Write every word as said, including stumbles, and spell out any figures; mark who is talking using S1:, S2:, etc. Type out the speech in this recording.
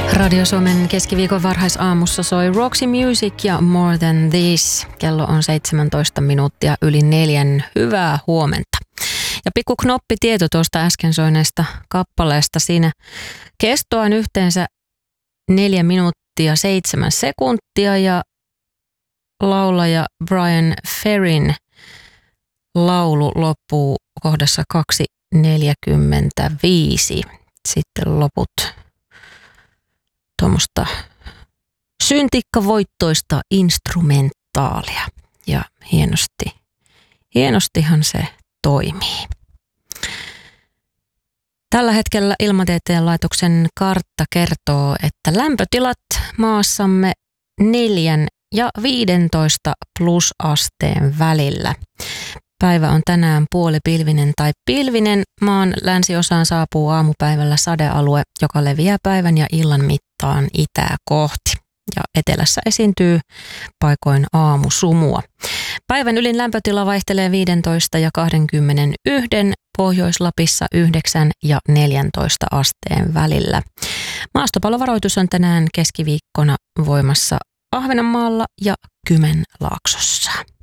S1: Radio Suomen keskiviikon varhaisaamussa soi Roxy Music ja More Than This. Kello on seitsemäntoista minuuttia yli neljän. Hyvää huomenta. Ja pikku knoppi tieto tuosta äsken soineesta kappaleesta. Siinä kesto on yhteensä neljä minuuttia seitsemän sekuntia ja laulaja Bryan Ferryn laulu loppuu kohdassa kaksi neljäkymmentäviisi. Sitten loput tuommoista syntikkavoittoista instrumentaalia ja hienosti, hienostihan se toimii. Tällä hetkellä Ilmatieteen laitoksen kartta kertoo, että lämpötilat maassamme neljän ja viidentoista plusasteen välillä. Päivä on tänään puolipilvinen tai pilvinen. Maan länsiosaan saapuu aamupäivällä sadealue, joka leviää päivän ja illan mittaan itää kohti. Ja etelässä esiintyy paikoin aamusumua. Päivän ylin lämpötila vaihtelee viisitoista ja kaksikymmentäyksi, Pohjois-Lapissa yhdeksän ja neljäntoista asteen välillä. Maastopallovaroitus on tänään keskiviikkona voimassa Ahvenanmaalla ja Kymenlaaksossa.